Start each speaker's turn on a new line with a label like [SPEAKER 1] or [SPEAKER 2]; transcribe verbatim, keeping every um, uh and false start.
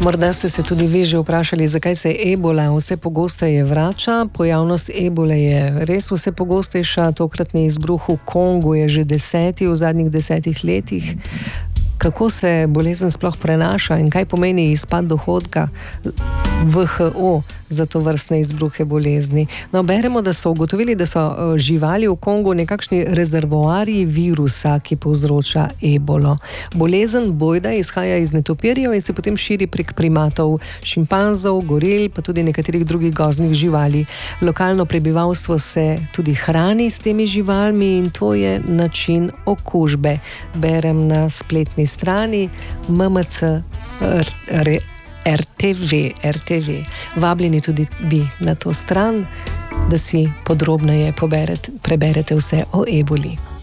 [SPEAKER 1] Morda ste se tudi vi že vprašali, zakaj se ebola vse pogosteje vrača. Pojavnost ebole je res vse pogostejša. Tokratni izbruh v Kongu je že deseti v zadnjih desetih letih. Kako se bolezen sploh prenaša in kaj pomeni izpad dohodka V H O za to vrstne izbruhe bolezni? No, beremo, da so ugotovili, da so živali v Kongu nekakšni rezervoarji virusa, ki povzroča ebolo. Bolezen bojda izhaja iz netopirjev in se potem širi prek primatov, šimpanzov, goril, pa tudi nekaterih drugih gozdnih živali. Lokalno prebivalstvo se tudi hrani s temi živalmi in to je način okužbe. Berem na spletni strani M M C R T V, R T V. Vabljeni tudi vi na to stran, da si podrobneje poberete, preberete vse o eboli.